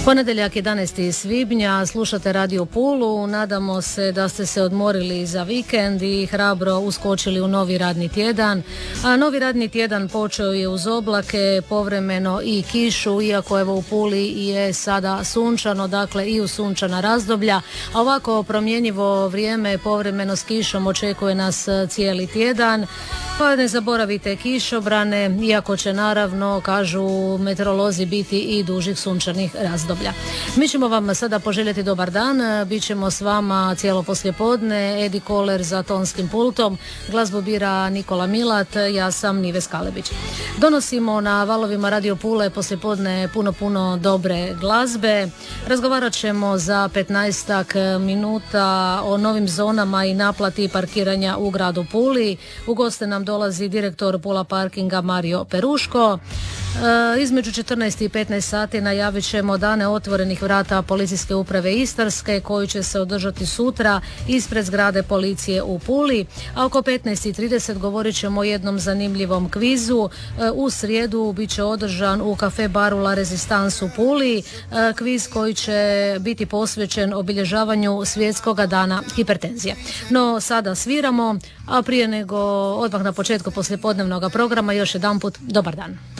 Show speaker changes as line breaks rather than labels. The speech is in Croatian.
Ponedjeljak 11. svibnja, slušate Radio Pulu, nadamo se da ste se odmorili za vikend i hrabro uskočili u novi radni tjedan. A novi radni tjedan počeo je uz oblake, povremeno i kišu, iako evo u Puli je sada sunčano, dakle i u sunčana razdoblja. A ovako promjenjivo vrijeme povremeno s kišom očekuje nas cijeli tjedan. Pa ne zaboravite kišobrane, iako će naravno, kažu meteorolozi, biti i dužih sunčanih razdoblja. Mi ćemo vam sada poželjeti dobar dan, bit ćemo s vama cijelo poslijepodne, Edi Koler za tonskim pultom, glazbu bira Nikola Milat, ja sam Nives Kalebić. Donosimo na valovima Radio Pule poslijepodne puno dobre glazbe. Razgovarat ćemo za 15 minuta o novim zonama i naplati parkiranja u gradu Puli. U goste nam dolazi direktor Pula Parkinga Mario Peruško. Između 14 i 15 sati najavit ćemo dane otvorenih vrata Policijske uprave Istarske koji će se održati sutra ispred zgrade policije u Puli, a oko 15:30 govorit ćemo o jednom zanimljivom kvizu. U srijedu bit će održan u kafe baru La Resistance u Puli, kviz koji će biti posvećen obilježavanju svjetskog dana hipertenzije. No sada sviramo, a prije nego odmah na početku poslijepodnevnog programa još jedanput dobar dan.